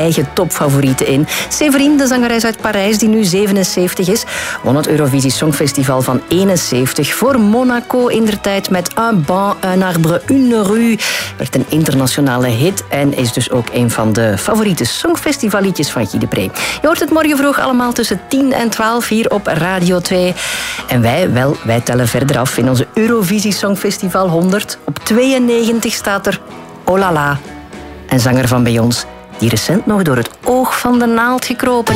eigen topfavorieten in. Séverine, de zangeres uit Parijs, die nu 77 is, won het Eurovisie Songfestival van 71 voor Monaco indertijd met Un banc, un arbre, une rue. Werd een internationale hit en is dus ook een van de favoriete songfestivalietjes van Guy de Pre. Je hoort het morgen vroeg allemaal tussen 10 en 12 hier op Radio 2. En wij tellen verder af in onze Eurovisie Songfestival 100. Op 92 staat er Oh La La, een zanger van bij ons die recent nog door het oog van de naald gekropen